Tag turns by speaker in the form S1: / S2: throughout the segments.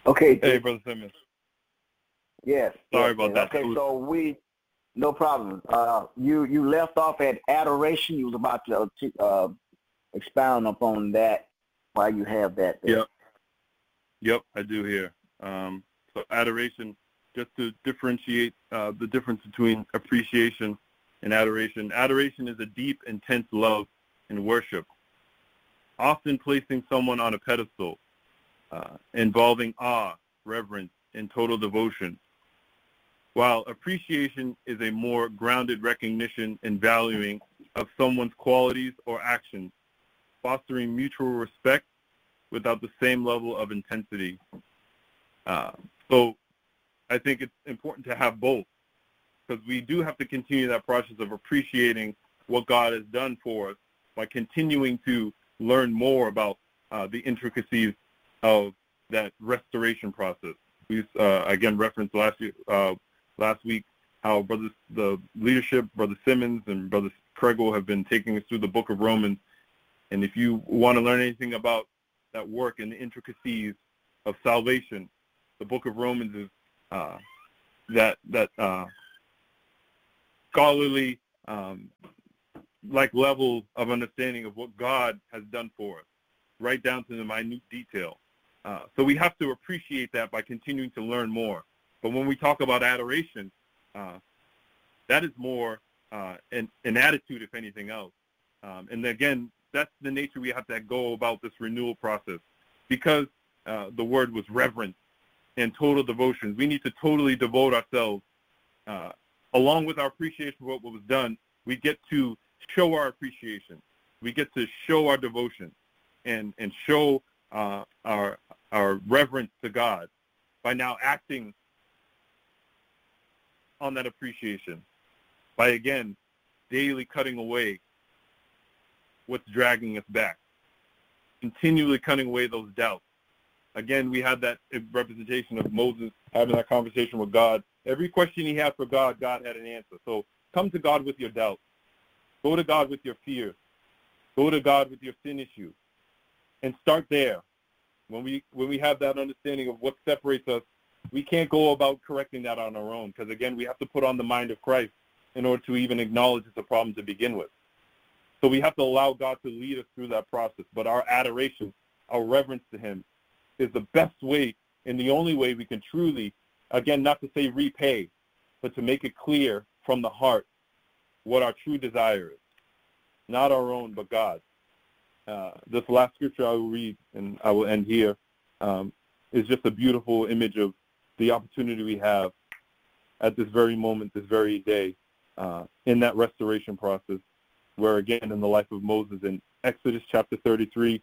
S1: Okay.
S2: Hey, Brother Simmons.
S1: Yes.
S2: Sorry about that.
S1: Okay, so no problem. You left off at adoration. You was about to expound upon that while you have that there.
S2: Yep, I do here. So adoration, just to differentiate the difference between appreciation and adoration. Adoration is a deep, intense love and worship, often placing someone on a pedestal, involving awe, reverence, and total devotion, while appreciation is a more grounded recognition and valuing of someone's qualities or actions, fostering mutual respect without the same level of intensity. So I think it's important to have both, because we do have to continue that process of appreciating what God has done for us by continuing to learn more about the intricacies of that restoration process. We again referenced last week how the leadership, Brother Simmons and Brother Craig have been taking us through the book of Romans. And if you want to learn anything about that work and the intricacies of salvation, the book of Romans is that scholarly level of understanding of what God has done for us, right down to the minute detail. So we have to appreciate that by continuing to learn more. But when we talk about adoration, that is more an attitude, if anything else. And again, that's the nature we have to go about this renewal process. Because the word was reverence and total devotion, we need to totally devote ourselves. Along with our appreciation for what was done, we get to show our appreciation. We get to show our devotion and show our reverence to God by now acting on that appreciation, by, again, daily cutting away what's dragging us back, continually cutting away those doubts. Again, we had that representation of Moses having that conversation with God. Every question he had for God, God had an answer. So come to God with your doubts. Go to God with your fears. Go to God with your sin issue. And start there. When we have that understanding of what separates us, we can't go about correcting that on our own, because, again, we have to put on the mind of Christ in order to even acknowledge it's a problem to begin with. So we have to allow God to lead us through that process. But our adoration, our reverence to him, is the best way and the only way we can truly, again, not to say repay, but to make it clear from the heart what our true desire is. Not our own, but God. This last scripture I will read, and I will end here, is just a beautiful image of the opportunity we have at this very moment, this very day, in that restoration process, where, again, in the life of Moses, in Exodus chapter 33,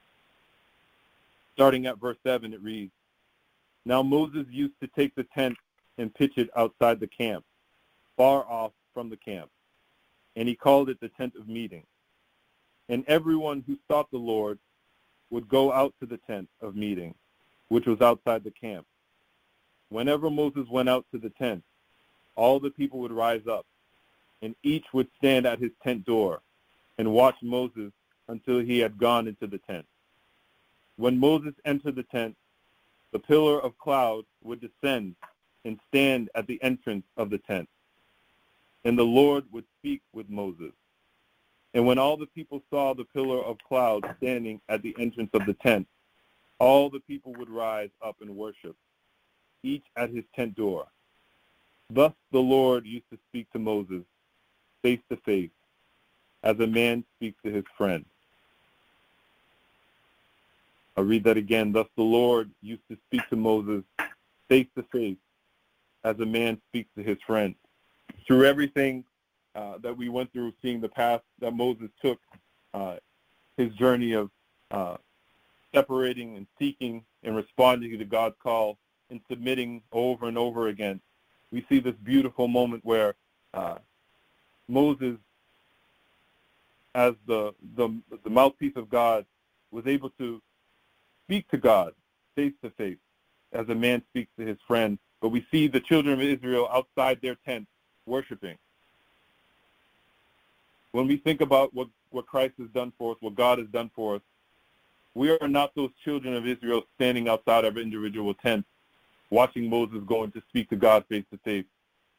S2: starting at verse 7, it reads, "Now Moses used to take the tent and pitch it outside the camp, far off from the camp, and he called it the tent of meeting. And everyone who sought the Lord would go out to the tent of meeting, which was outside the camp. Whenever Moses went out to the tent, all the people would rise up, and each would stand at his tent door and watch Moses until he had gone into the tent. When Moses entered the tent, the pillar of cloud would descend and stand at the entrance of the tent, and the Lord would speak with Moses. And when all the people saw the pillar of cloud standing at the entrance of the tent, all the people would rise up and worship, each at his tent door. Thus the Lord used to speak to Moses face to face, as a man speaks to his friend." I'll read that again. Thus the Lord used to speak to Moses face to face, as a man speaks to his friend. Through everything that we went through, seeing the path that Moses took, his journey of separating and seeking and responding to God's call and submitting over and over again, we see this beautiful moment where Moses, as the mouthpiece of God, was able to speak to God face to face, as a man speaks to his friend. But we see the children of Israel outside their tent worshiping. When we think about what Christ has done for us, what God has done for us, We are not those children of Israel standing outside of individual tents, watching Moses going to speak to God face to face.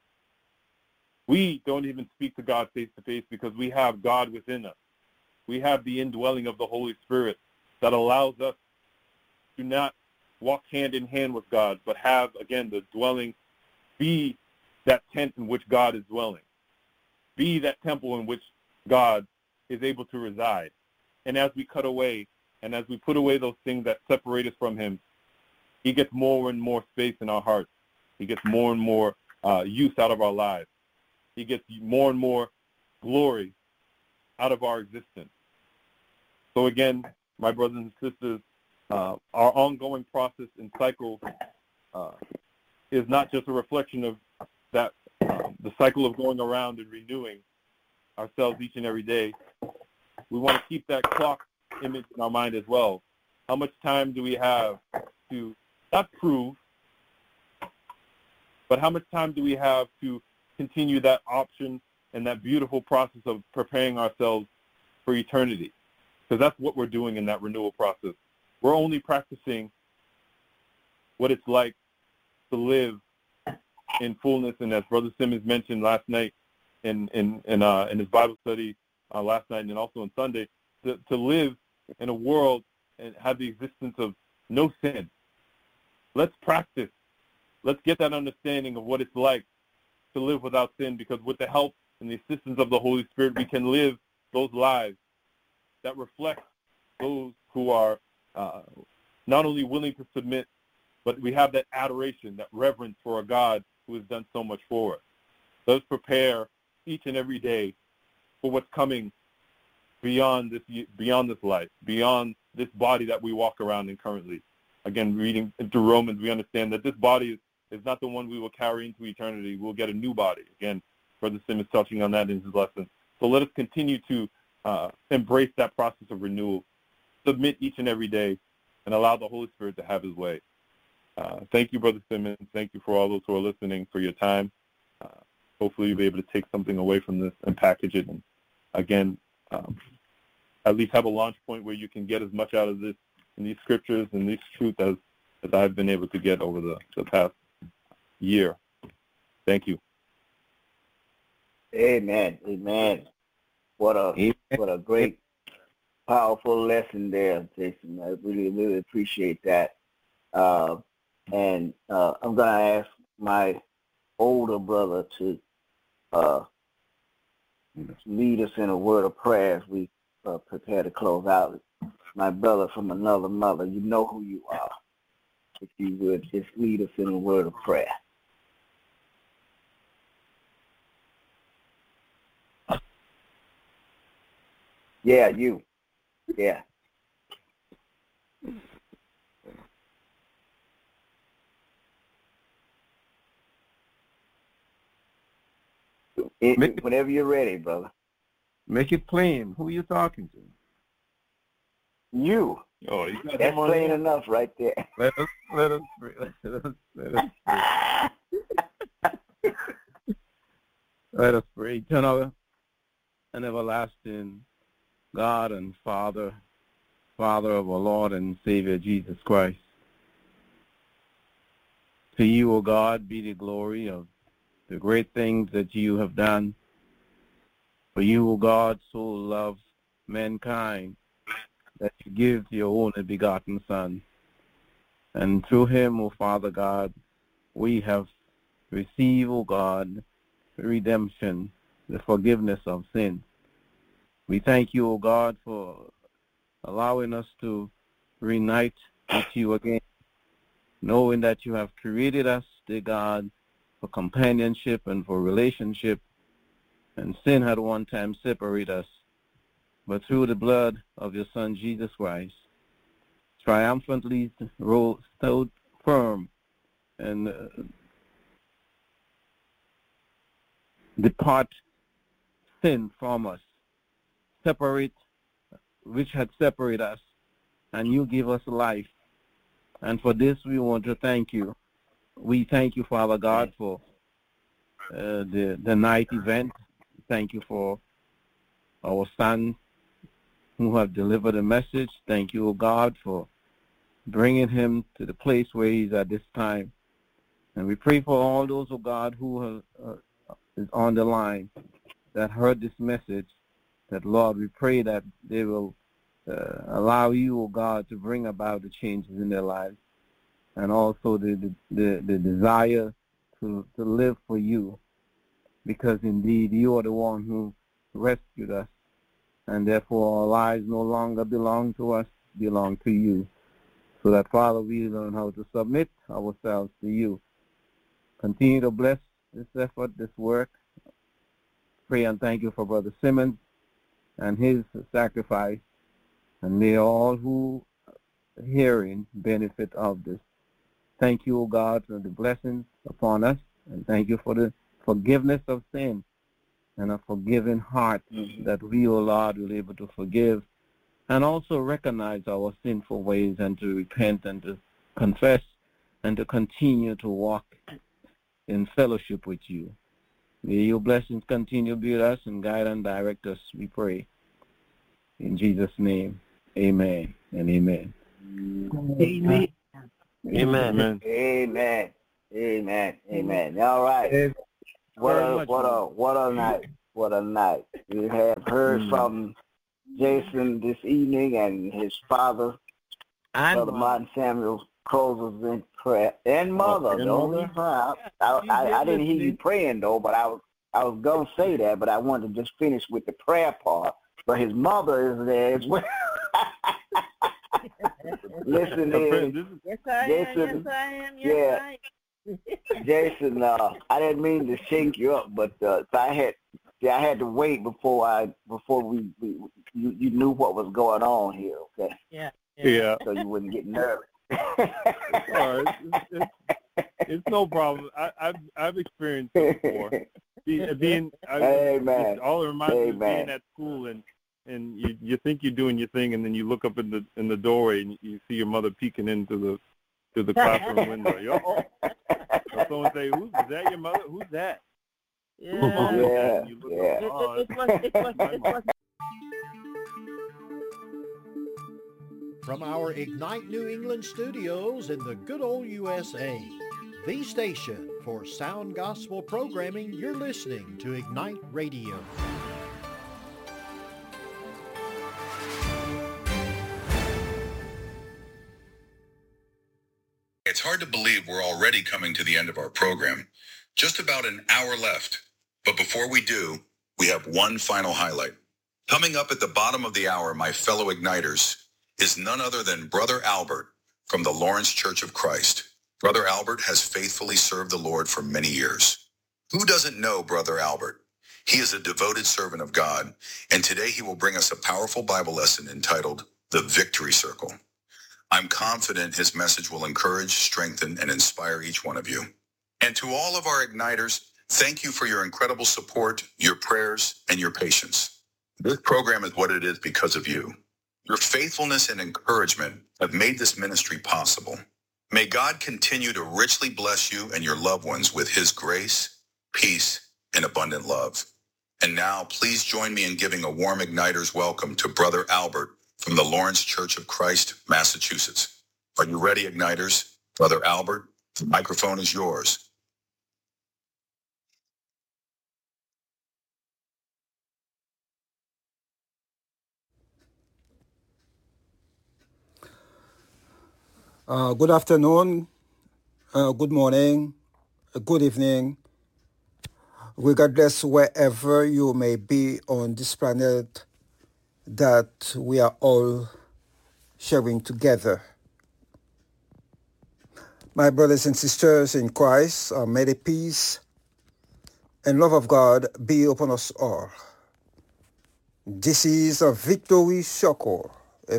S2: We don't even speak to God face to face because we have God within us. We have the indwelling of the Holy Spirit that allows us to not walk hand in hand with God, but have, again, the dwelling, be that tent in which God is dwelling, be that temple in which God is able to reside. And as we cut away and as we put away those things that separate us from him, he gets more and more space in our hearts. He gets more and more use out of our lives. He gets more and more glory out of our existence. So again, my brothers and sisters, our ongoing process and cycle is not just a reflection of that, the cycle of going around and renewing ourselves each and every day. We want to keep that clock image in our mind as well. How much time do we have to not prove, but how much time do we have to continue that option and that beautiful process of preparing ourselves for eternity? Because that's what we're doing in that renewal process. We're only practicing what it's like to live in fullness, and as Brother Simmons mentioned last night in his Bible study last night and also on Sunday, to live in a world and have the existence of no sin. Let's practice. Let's get that understanding of what it's like to live without sin, because with the help and the assistance of the Holy Spirit, we can live those lives that reflect those who are not only willing to submit, but we have that adoration, that reverence for a God who has done so much for us. Let's prepare each and every day for what's coming beyond this life, beyond this body that we walk around in currently. Again, reading into Romans, we understand that this body is not the one we will carry into eternity. We'll get a new body. Again, Brother Simmons touching on that in his lesson. So let us continue to embrace that process of renewal, submit each and every day, and allow the Holy Spirit to have his way. Thank you, Brother Simmons. Thank you for all those who are listening for your time. Hopefully you'll be able to take something away from this and package it. And again, at least have a launch point where you can get as much out of this in these scriptures and these truths as I've been able to get over the past year. Thank you.
S1: Amen. Amen. What a great, powerful lesson there, Jason. I really, really appreciate that. And I'm going to ask my older brother to lead us in a word of prayer as we prepare to close out. My brother from another mother, you know who you are. If you would just lead us in a word of prayer. Yeah, you. Yeah. Whenever you're ready, brother.
S3: Make it plain. Who are you talking to?
S1: You.
S2: Oh, you got
S1: That's plain enough right there.
S3: Let us pray. Let us pray. Eternal and everlasting God and Father of our Lord and Savior Jesus Christ. To you, O God, be the glory of the great things that you have done. For you, O God, so loved mankind that you give your only begotten Son. And through him, O Father God, we have received, O God, redemption, the forgiveness of sin. We thank you, O God, for allowing us to reunite with you again, knowing that you have created us, dear God, for companionship and for relationship, and sin had one time separated us. But through the blood of your Son, Jesus Christ, triumphantly stood firm and depart sin from us, separate which had separated us, and you give us life. And for this we want to thank you. We thank you, Father God, for the night event. Thank you for our son who have delivered the message. Thank you, O God, for bringing him to the place where he's at this time. And we pray for all those, O God, who is on the line that heard this message, that, Lord, we pray that they will allow you, O God, to bring about the changes in their lives, and also the desire to live for you, because indeed you are the one who rescued us, and therefore our lives no longer belong to us, belong to you. So that, Father, we learn how to submit ourselves to you. Continue to bless this effort, this work. Pray and thank you for Brother Simmons and his sacrifice, and may all who are hearing benefit of this. Thank you, O God, for the blessings upon us, and thank you for the forgiveness of sin and a forgiving heart, that we, O Lord, will be able to forgive and also recognize our sinful ways and to repent and to confess and to continue to walk in fellowship with you. May your blessings continue to be with us and guide and direct us, we pray. In Jesus' name, amen and amen.
S1: Amen.
S3: Amen.
S1: Amen. Amen. Amen. All right. What a night. What a night. We have heard from Jason this evening, and his father, Brother Martin Samuel, closes in prayer. And mother. I didn't hear you praying, though, but I was going to say that, but I wanted to just finish with the prayer part. But his mother is there as well. Listen,
S4: Yes, I am.
S1: Jason, I didn't mean to shake you up, but I had to wait before you knew what was going on here. Okay.
S2: Yeah.
S1: So you wouldn't get nervous.
S2: It's no problem. I've experienced it before.
S1: Amen.
S2: All it reminds me of being at school, and you think you're doing your thing, and then you look up in the doorway and you see your mother peeking into the classroom window. So someone say, "Is that your mother? Who's that?"
S1: Yeah.
S5: From our Ignite New England studios in the good old USA, the station for sound gospel programming, you're listening to Ignite Radio.
S6: It's hard to believe we're already coming to the end of our program. Just about an hour left. But before we do, we have one final highlight. Coming up at the bottom of the hour, my fellow Igniters, is none other than Brother Albert from the Lawrence Church of Christ. Brother Albert has faithfully served the Lord for many years. Who doesn't know Brother Albert? He is a devoted servant of God, and today he will bring us a powerful Bible lesson entitled The Victory Circle. I'm confident his message will encourage, strengthen, and inspire each one of you. And to all of our Igniters, thank you for your incredible support, your prayers, and your patience. This program is what it is because of you. Your faithfulness and encouragement have made this ministry possible. May God continue to richly bless you and your loved ones with his grace, peace, and abundant love. And now, please join me in giving a warm Igniters welcome to Brother Albert from the Lawrence Church of Christ, Massachusetts. Are you ready, Igniters? Brother Albert, the microphone is yours.
S7: Good afternoon, good morning, good evening, regardless wherever you may be on this planet that we are all sharing together. My brothers and sisters in Christ, may the peace and love of God be upon us all. This is a victory circle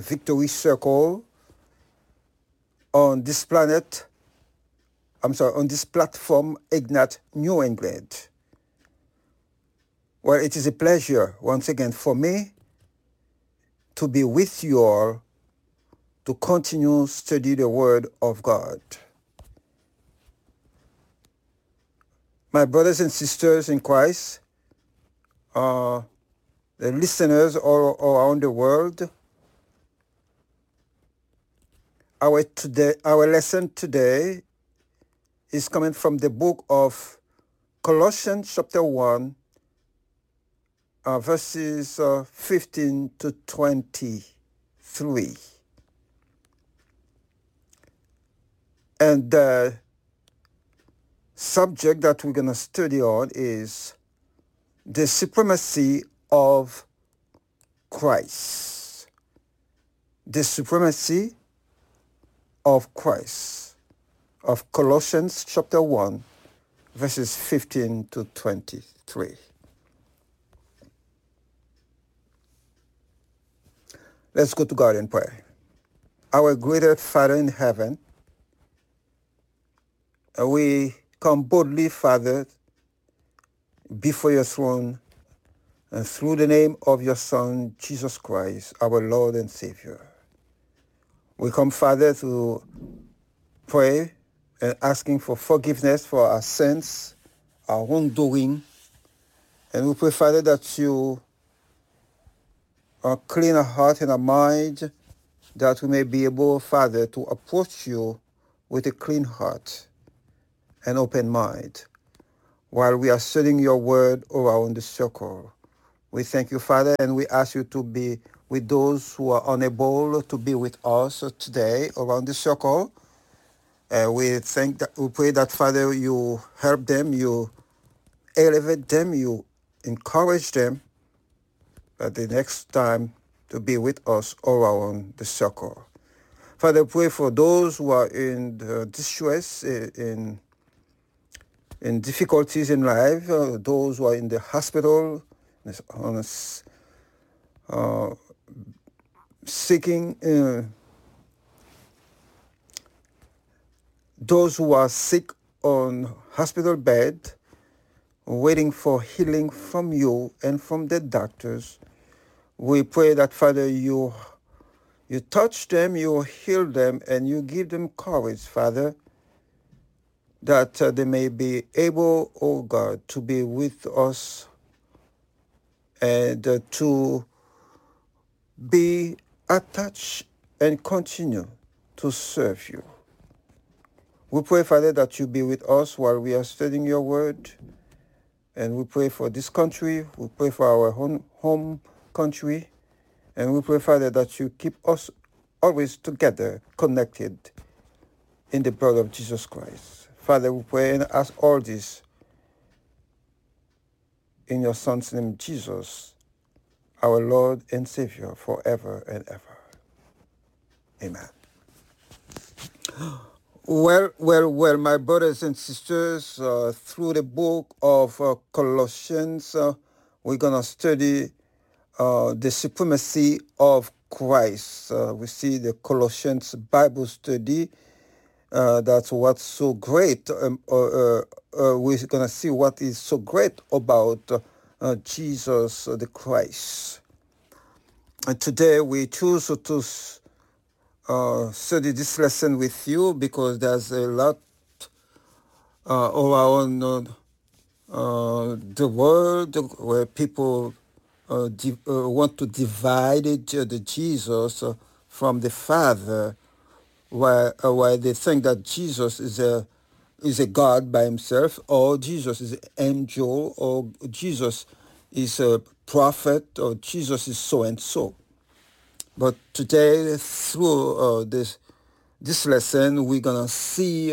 S7: on this planet, on this platform, Ignite New England. Well, it is a pleasure once again for me to be with you all to continue study the Word of God. My brothers and sisters in Christ, the listeners all around the world. Our lesson today is coming from the book of Colossians chapter 1, verses 15 to 23. And the subject that we're going to study on is the supremacy of Christ. The supremacy of Christ, of Colossians chapter 1, verses 15 to 23. Let's go to God in prayer. Our great Father in heaven, we come boldly, Father, before your throne, and through the name of your Son, Jesus Christ, our Lord and Savior. We come, Father, to pray and asking for forgiveness for our sins, our wrongdoing. And we pray, Father, that you clean our heart and our mind, that we may be able, Father, to approach you with a clean heart and open mind while we are studying your word around the circle. We thank you, Father, and we ask you to be with those who are unable to be with us today around the circle. We pray that, Father, you help them, you elevate them, you encourage them at the next time to be with us around the circle. Father, pray for those who are in distress, in difficulties in life, those who are in the hospital, seeking, those who are sick on hospital bed, waiting for healing from you and from the doctors. We pray that, Father, you touch them, you heal them, and you give them courage, Father, that they may be able, oh God, to be with us and to be attached and continue to serve you. We pray, Father, that you be with us while we are studying your word. And we pray for this country. We pray for our home country. And we pray, Father, that you keep us always together, connected in the blood of Jesus Christ. Father, we pray and ask all this in your Son's name, Jesus, our Lord and Savior, forever and ever. Amen. Well, my brothers and sisters, through the book of Colossians, we're going to study the supremacy of Christ. We see the Colossians Bible study. That's what's so great. We're going to see what is so great about Jesus the Christ. And today we choose to study this lesson with you because there's a lot around the world where people want to divide the Jesus from the Father, while they think that Jesus is a God by himself, or Jesus is an angel, or Jesus is a prophet, or Jesus is so and so. But today, through this lesson, we're gonna see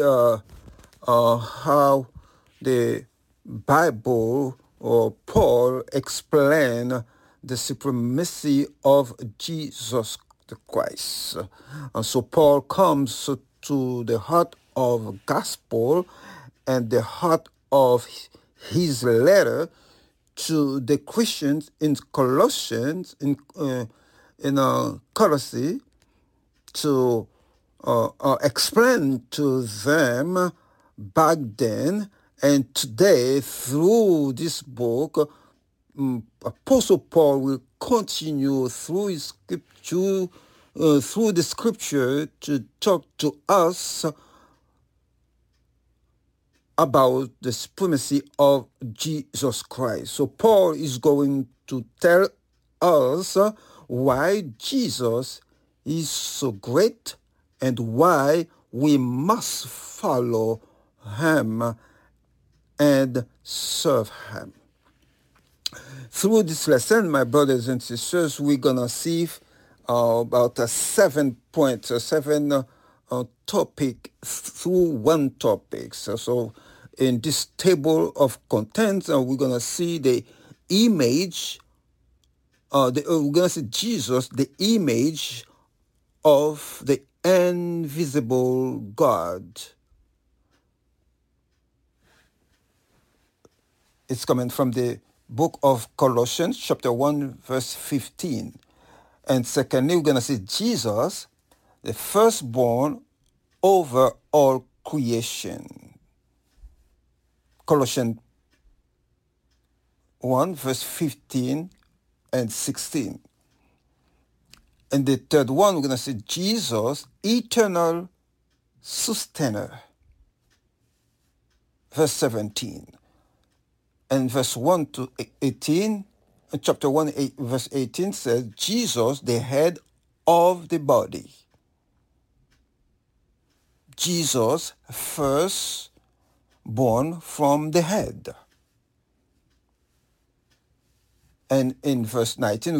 S7: how the Bible or Paul explain the supremacy of Jesus the Christ. So Paul comes to the heart of gospel and the heart of his letter to the Christians in Colossians, in Colossae, to explain to them back then and today through this book. Apostle Paul will continue through his scripture, through the scripture, to talk to us about the supremacy of Jesus Christ. So Paul is going to tell us why Jesus is so great and why we must follow him and serve him. Through this lesson, my brothers and sisters, we're going to see about 7 points, 7 topic through one topic. So in this table of contents, we're going to see the image, we're going to see Jesus, the image of the invisible God. It's coming from the book of Colossians, chapter 1, verse 15. And secondly, we're going to see Jesus, the firstborn over all creation. Colossians 1, verse 15 and 16. And the third one, we're going to see Jesus, eternal sustainer. Verse 17. And verse 1 to 18, chapter 1, verse 18 says, Jesus, the head of the body. Jesus, first born from the head. And in verse 19,